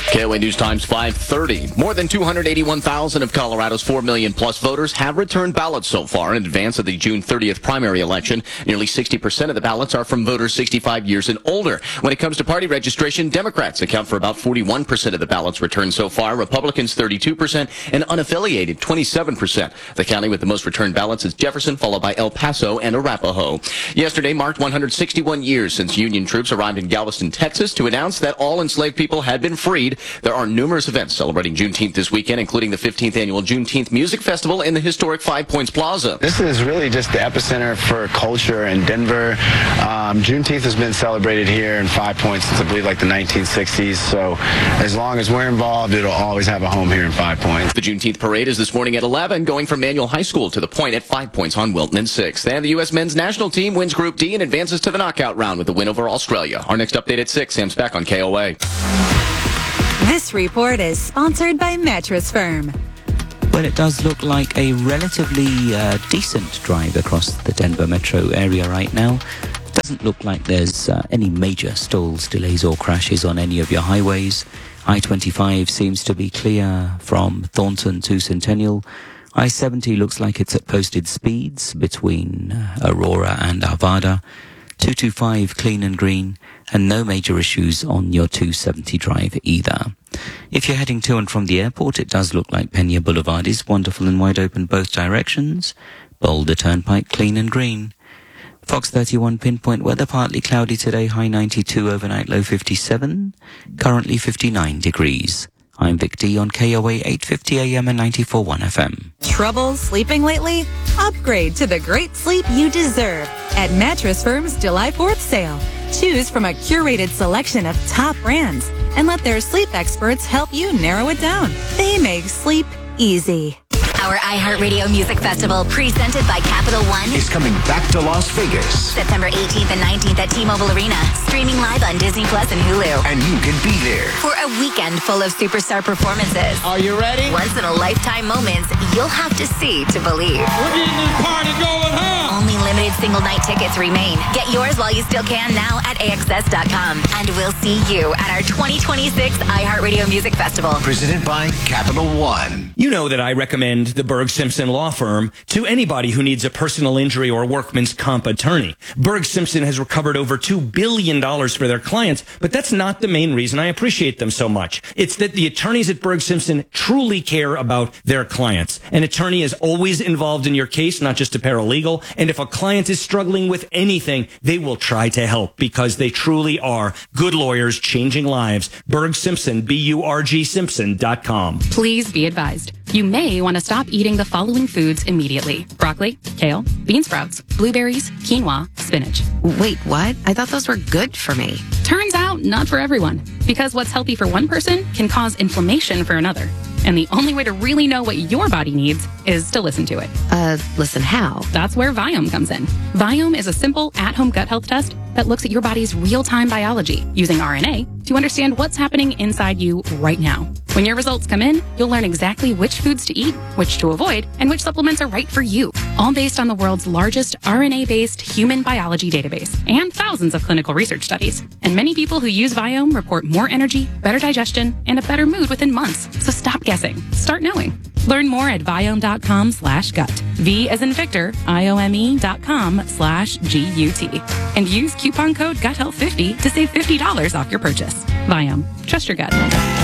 KOA News Times 5:30. More than 281,000 of Colorado's 4 million plus voters have returned ballots so far in advance of the June 30th primary election. Nearly 60% of the ballots are from voters 65 years and older. When it comes to party registration, Democrats account for about 41% of the ballots returned so far, Republicans 32%, and unaffiliated 27%. The county with the most returned ballots is Jefferson, followed by El Paso and Arapahoe. Yesterday marked 161 years since Union troops arrived in Galveston, Texas to announce that all enslaved people had been freed. There are numerous events celebrating Juneteenth this weekend, including the 15th annual Juneteenth Music Festival in the historic Five Points Plaza. This is really just the epicenter for culture in Denver. Juneteenth has been celebrated here in Five Points since, I believe, like the 1960s. So as long as we're involved, it'll always have a home here in Five Points. The Juneteenth parade is this morning at 11, going from Manual High School to the Point at 5 Points on Wilton and 6th. And the U.S. men's national team wins Group D and advances to the knockout round with a win over Australia. Our next update at 6. Sam's back on KOA. This report is sponsored by Mattress Firm. Well, it does look like a relatively decent drive across the Denver metro area right now. Doesn't look like there's any major stalls, delays or crashes on any of your highways. I-25 seems to be clear from Thornton to Centennial. I-70 looks like it's at posted speeds between Aurora and Arvada. 225 clean and green, and no major issues on your 270 drive either. If you're heading to and from the airport, it does look like Pena Boulevard is wonderful and wide open both directions. Boulder Turnpike clean and green. Fox 31 pinpoint weather, partly cloudy today, high 92, overnight low 57, currently 59 degrees. I'm Vic D on KOA 850 AM and 94.1 FM. Trouble sleeping lately? Upgrade to the great sleep you deserve at Mattress Firm's July 4th sale. Choose from a curated selection of top brands and let their sleep experts help you narrow it down. They make sleep easy. Our iHeartRadio Music Festival, presented by Capital One, is coming back to Las Vegas. September 18th and 19th at T-Mobile Arena, streaming live on Disney Plus and Hulu. And you can be there For a weekend full of superstar performances. Are you ready? Once-in-a-lifetime moments you'll have to see to believe. We're getting this party going, huh? Only limited single-night tickets remain. Get yours while you still can now at AXS.com. And we'll see you at our 2026 iHeartRadio Music Festival. Presented by Capital One. You know that I recommend the Berg Simpson Law Firm to anybody who needs a personal injury or workman's comp attorney. Berg Simpson has recovered over $2 billion for their clients, but that's not the main reason I appreciate them so much. It's that the attorneys at Berg Simpson truly care about their clients. An attorney is always involved in your case, not just a paralegal. And if a client is struggling with anything, they will try to help because they truly are good lawyers changing lives. Berg Simpson, BURGSimpson.com. Please be advised. You may want to stop eating the following foods immediately: broccoli, kale, bean sprouts, blueberries, quinoa, spinach. Wait, what? I thought those were good for me. Turns out, not for everyone. Because what's healthy for one person can cause inflammation for another. And the only way to really know what your body needs is to listen to it. Listen how? That's where Viome comes in. Viome is a simple at-home gut health test that looks at your body's real-time biology using RNA to understand what's happening inside you right now. When your results come in, you'll learn exactly which foods to eat, which to avoid, and which supplements are right for you. All based on the world's largest RNA-based human biology database and thousands of clinical research studies. And many people who use Viome report more energy, better digestion, and a better mood within months. So stop guessing. Start knowing. Learn more at Viome.com/gut. V as in Victor, IOME.com/GUT. And use coupon code GUTHEALTH50 to save $50 off your purchase. Viome. Trust your gut.